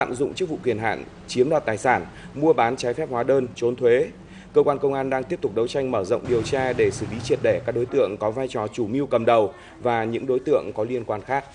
lạm dụng chức vụ quyền hạn, chiếm đoạt tài sản, mua bán trái phép hóa đơn, trốn thuế. Cơ quan công an đang tiếp tục đấu tranh mở rộng điều tra để xử lý triệt để các đối tượng có vai trò chủ mưu cầm đầu và những đối tượng có liên quan khác.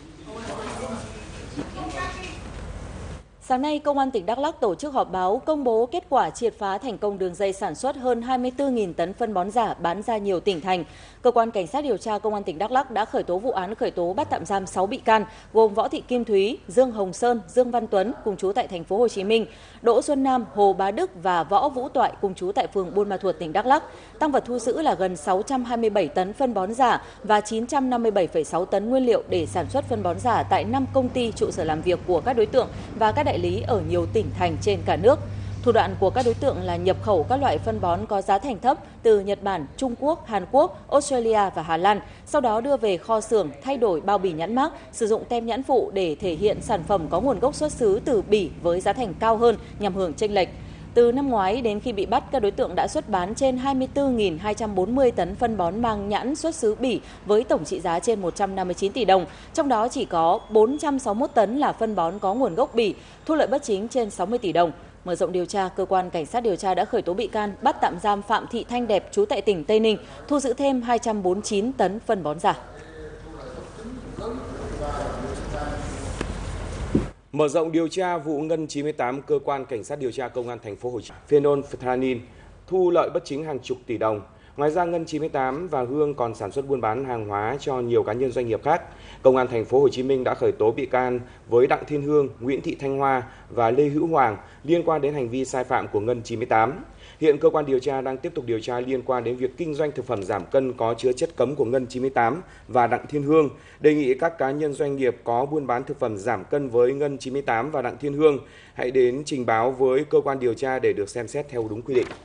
Sáng nay, Công an tỉnh Đắk Lắk tổ chức họp báo công bố kết quả triệt phá thành công đường dây sản xuất hơn 24.000 tấn phân bón giả bán ra nhiều tỉnh thành. Cơ quan Cảnh sát điều tra Công an tỉnh Đắk Lắk đã khởi tố vụ án khởi tố bắt tạm giam 6 bị can, gồm Võ Thị Kim Thúy, Dương Hồng Sơn, Dương Văn Tuấn cùng trú tại thành phố Hồ Chí Minh, Đỗ Xuân Nam, Hồ Bá Đức và Võ Vũ Toại cùng trú tại phường Buôn Ma Thuột, tỉnh Đắk Lắk. Tang vật thu giữ là gần 627 tấn phân bón giả và 957,6 tấn nguyên liệu để sản xuất phân bón giả tại 5 công ty trụ sở làm việc của các đối tượng và các đại lý ở nhiều tỉnh thành trên cả nước. Thủ đoạn của các đối tượng là nhập khẩu các loại phân bón có giá thành thấp từ Nhật Bản, Trung Quốc, Hàn Quốc, Australia và Hà Lan, sau đó đưa về kho xưởng, thay đổi bao bì nhãn mác, sử dụng tem nhãn phụ để thể hiện sản phẩm có nguồn gốc xuất xứ từ Bỉ với giá thành cao hơn nhằm hưởng chênh lệch. Từ năm ngoái đến khi bị bắt, các đối tượng đã xuất bán trên 24.240 tấn phân bón mang nhãn xuất xứ Bỉ với tổng trị giá trên 159 tỷ đồng, trong đó chỉ có 461 tấn là phân bón có nguồn gốc Bỉ, thu lợi bất chính trên 60 tỷ đồng. Mở rộng điều tra, cơ quan cảnh sát điều tra đã khởi tố bị can, bắt tạm giam Phạm Thị Thanh Đẹp trú tại tỉnh Tây Ninh, thu giữ thêm 249 tấn phân bón giả. Mở rộng điều tra vụ Ngân 98, cơ quan cảnh sát điều tra công an thành phố Hồ Chí Minh, phenolphthalein thu lợi bất chính hàng chục tỷ đồng. Ngoài ra, Ngân 98 và Hương còn sản xuất buôn bán hàng hóa cho nhiều cá nhân doanh nghiệp khác. Công an thành phố Hồ Chí Minh đã khởi tố bị can với Đặng Thiên Hương, Nguyễn Thị Thanh Hoa và Lê Hữu Hoàng liên quan đến hành vi sai phạm của Ngân 98. Hiện cơ quan điều tra đang tiếp tục điều tra liên quan đến việc kinh doanh thực phẩm giảm cân có chứa chất cấm của Ngân 98 và Đặng Thiên Hương. Đề nghị các cá nhân doanh nghiệp có buôn bán thực phẩm giảm cân với Ngân 98 và Đặng Thiên Hương hãy đến trình báo với cơ quan điều tra để được xem xét theo đúng quy định.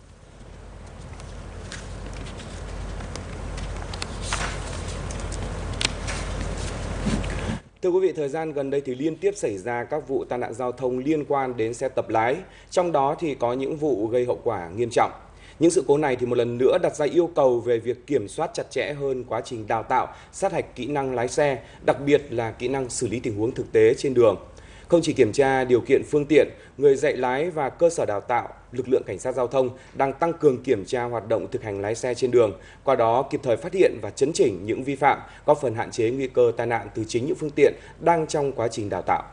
Thưa quý vị, thời gian gần đây thì liên tiếp xảy ra các vụ tai nạn giao thông liên quan đến xe tập lái, trong đó thì có những vụ gây hậu quả nghiêm trọng. Những sự cố này thì một lần nữa đặt ra yêu cầu về việc kiểm soát chặt chẽ hơn quá trình đào tạo, sát hạch kỹ năng lái xe, đặc biệt là kỹ năng xử lý tình huống thực tế trên đường. Không chỉ kiểm tra điều kiện phương tiện, người dạy lái và cơ sở đào tạo, lực lượng cảnh sát giao thông đang tăng cường kiểm tra hoạt động thực hành lái xe trên đường, qua đó kịp thời phát hiện và chấn chỉnh những vi phạm, góp phần hạn chế nguy cơ tai nạn từ chính những phương tiện đang trong quá trình đào tạo.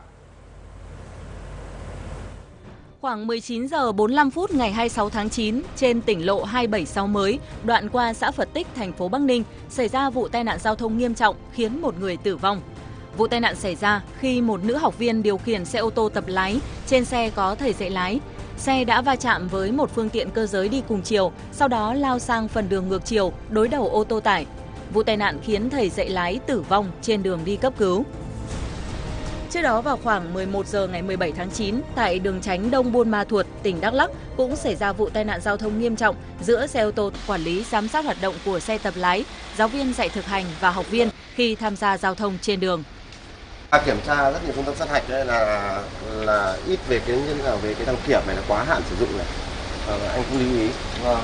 Khoảng 19 giờ 45 phút ngày 26 tháng 9, trên tỉnh lộ 276 mới, đoạn qua xã Phật Tích, thành phố Bắc Ninh, xảy ra vụ tai nạn giao thông nghiêm trọng khiến một người tử vong. Vụ tai nạn xảy ra khi một nữ học viên điều khiển xe ô tô tập lái, trên xe có thầy dạy lái. Xe đã va chạm với một phương tiện cơ giới đi cùng chiều, sau đó lao sang phần đường ngược chiều, đối đầu ô tô tải. Vụ tai nạn khiến thầy dạy lái tử vong trên đường đi cấp cứu. Trước đó vào khoảng 11 giờ ngày 17 tháng 9, tại đường tránh Đông Buôn Ma Thuột, tỉnh Đắk Lắk cũng xảy ra vụ tai nạn giao thông nghiêm trọng giữa xe ô tô quản lý giám sát hoạt động của xe tập lái, giáo viên dạy thực hành và học viên khi tham gia giao thông trên đường. Kiểm tra rất nhiều công tác sát hạch đây là ít về cái đăng kiểm này là quá hạn sử dụng này, anh cũng lưu ý.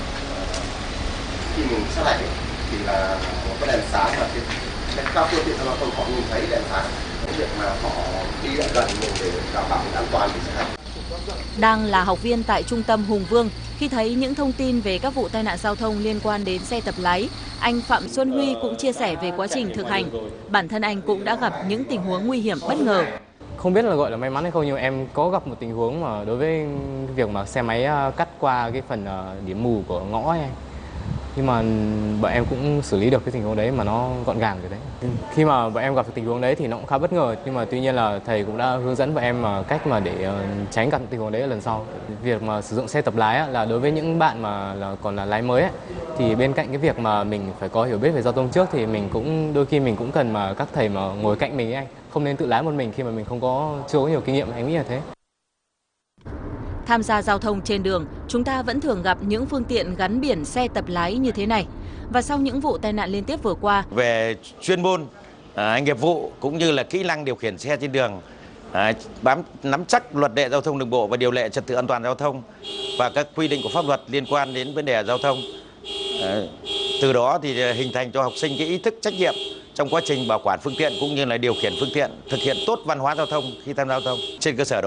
Khi mình sát hạch thì là có đèn sáng và các phương tiện giao thông họ nhìn thấy đèn sáng, cái việc mà họ đi lại gần mình để đảm bảo an toàn thì sát hạch. Đang là học viên tại trung tâm Hùng Vương, khi thấy những thông tin về các vụ tai nạn giao thông liên quan đến xe tập lái, anh Phạm Xuân Huy cũng chia sẻ về quá trình thực hành. Bản thân anh cũng đã gặp những tình huống nguy hiểm bất ngờ. Không biết là gọi là may mắn hay không, nhưng mà em có gặp một tình huống mà đối với việc mà xe máy cắt qua cái phần điểm mù của ngõ ấy. Nhưng mà bọn em cũng xử lý được cái tình huống đấy mà nó gọn gàng rồi đấy. Khi mà bọn em gặp tình huống đấy thì nó cũng khá bất ngờ, nhưng mà tuy nhiên là thầy cũng đã hướng dẫn bọn em cách mà để tránh gặp tình huống đấy ở lần sau. Việc mà sử dụng xe tập lái là đối với những bạn mà còn là lái mới ấy, thì bên cạnh cái việc mà mình phải có hiểu biết về giao thông trước thì mình cũng đôi khi mình cũng cần mà các thầy mà ngồi cạnh mình ấy anh, không nên tự lái một mình khi mà mình chưa có nhiều kinh nghiệm, em nghĩ là thế. Tham gia giao thông trên đường, chúng ta vẫn thường gặp những phương tiện gắn biển xe tập lái như thế này. Và sau những vụ tai nạn liên tiếp vừa qua, về chuyên môn, nghiệp vụ cũng như là kỹ năng điều khiển xe trên đường, nắm chắc luật lệ giao thông đường bộ và điều lệ trật tự an toàn giao thông và các quy định của pháp luật liên quan đến vấn đề giao thông. Từ đó thì hình thành cho học sinh cái ý thức trách nhiệm trong quá trình bảo quản phương tiện cũng như là điều khiển phương tiện, thực hiện tốt văn hóa giao thông khi tham gia giao thông. Trên cơ sở đó